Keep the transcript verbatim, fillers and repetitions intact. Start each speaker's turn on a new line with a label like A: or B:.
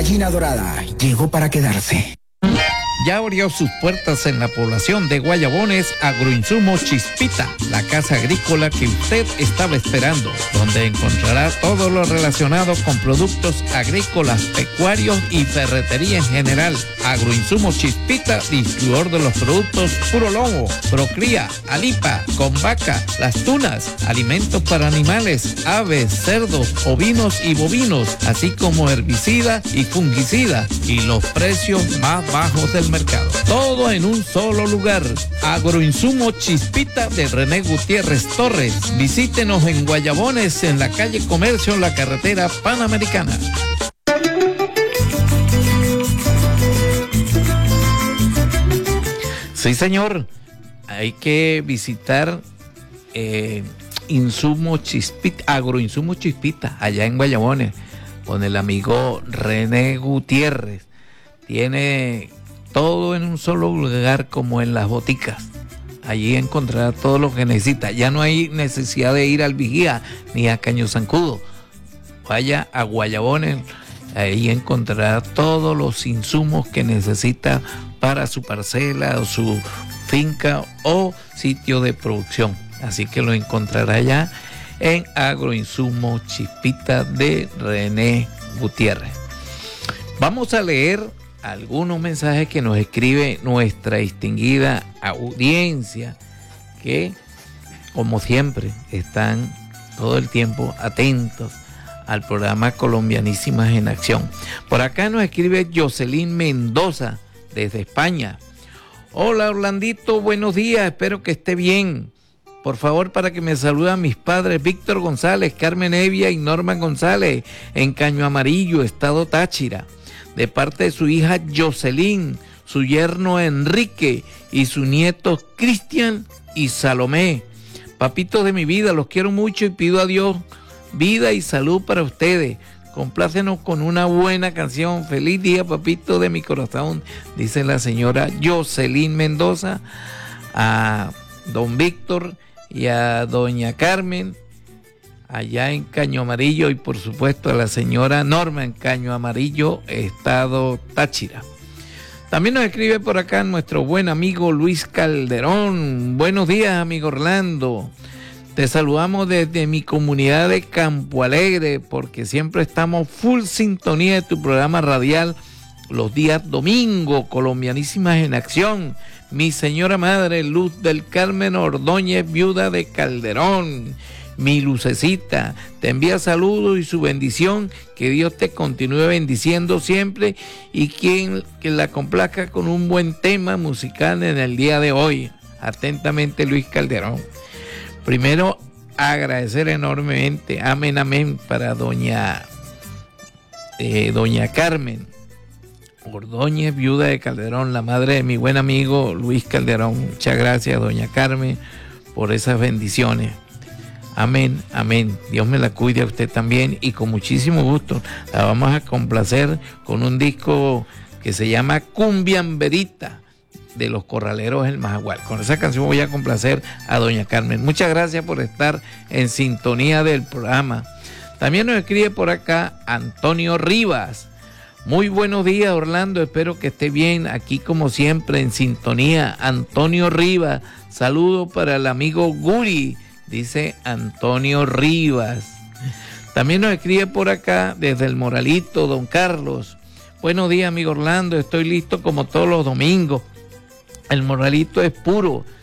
A: gallina dorada llegó para quedarse.
B: Ya abrió sus puertas en la población de Guayabones Agroinsumos Chispita, la casa agrícola que usted estaba esperando, donde encontrará todo lo relacionado con productos agrícolas, pecuarios y ferretería en general. Agroinsumos Chispita, distribuidor de los productos Puro Lobo, Procría, Alipa, con vaca, las tunas, alimentos para animales, aves, cerdos, ovinos y bovinos, así como herbicida y fungicida, y los precios más bajos del mercado. Todo en un solo lugar. Agroinsumo Chispita de René Gutiérrez Torres. Visítenos en Guayabones, en la calle Comercio, en la carretera Panamericana. Sí, señor. Hay que visitar eh, Insumo Chispita, Agroinsumo Chispita, allá en Guayabones, con el amigo René Gutiérrez. Tiene todo en un solo lugar, como en las boticas. Allí encontrará todo lo que necesita. Ya no hay necesidad de ir al Vigía ni a Caño Zancudo. Vaya a Guayabones, ahí encontrará todos los insumos que necesita para su parcela o su finca o sitio de producción. Así que lo encontrará ya en Agroinsumo Chispita de René Gutiérrez. Vamos a leer algunos mensajes que nos escribe nuestra distinguida audiencia, que como siempre están todo el tiempo atentos al programa Colombianísimas en Acción. Por acá nos escribe Jocelyn Mendoza desde España. Hola Orlandito, buenos días, espero que esté bien. Por favor, para que me saluden mis padres Víctor González, Carmen Evia y Norma González en Caño Amarillo, estado Táchira, de parte de su hija Jocelyn, su yerno Enrique y su nieto Cristian y Salomé. Papitos de mi vida, los quiero mucho y pido a Dios vida y salud para ustedes. Complácenos con una buena canción. Feliz día, papito de mi corazón, dice la señora Jocelyn Mendoza, a don Víctor y a doña Carmen allá en Caño Amarillo, y por supuesto a la señora Norma en Caño Amarillo, estado Táchira. También nos escribe por acá nuestro buen amigo Luis Calderón. Buenos días, amigo Orlando. Te saludamos desde mi comunidad de Campo Alegre, porque siempre estamos full sintonía de tu programa radial los días domingo, Colombianísimas en Acción. Mi señora madre, Luz del Carmen Ordóñez, viuda de Calderón. Mi lucecita, te envía saludos y su bendición, que Dios te continúe bendiciendo siempre y quien que la complazca con un buen tema musical en el día de hoy. Atentamente, Luis Calderón. Primero, agradecer enormemente, amén, amén, para doña, eh, doña Carmen Ordóñez, viuda de Calderón, la madre de mi buen amigo Luis Calderón. Muchas gracias, doña Carmen, por esas bendiciones. Amén, amén. Dios me la cuide a usted también, y con muchísimo gusto la vamos a complacer con un disco que se llama Cumbiamberita de los Corraleros del Majagual. Con esa canción voy a complacer a doña Carmen. Muchas gracias por estar en sintonía del programa. También nos escribe por acá Antonio Rivas. Muy buenos días, Orlando, espero que esté bien, aquí como siempre en sintonía. Antonio Rivas, saludo para el amigo Guri, dice Antonio Rivas. También nos escribe por acá desde el Moralito, don Carlos. Buenos días, amigo Orlando, estoy listo como todos los domingos. El Moralito es puro,